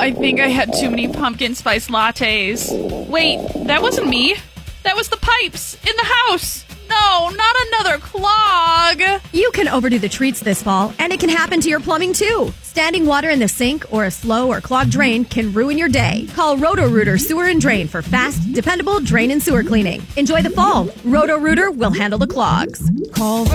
I think I had too many pumpkin spice lattes. Wait, that wasn't me. That was the pipes in the house. No, not another clog. You can overdo the treats this fall, and it can happen to your plumbing, too. Standing water in the sink or a slow or clogged drain can ruin your day. Call Roto-Rooter Sewer and Drain for fast, dependable drain and sewer cleaning. Enjoy the fall. Roto-Rooter will handle the clogs. Call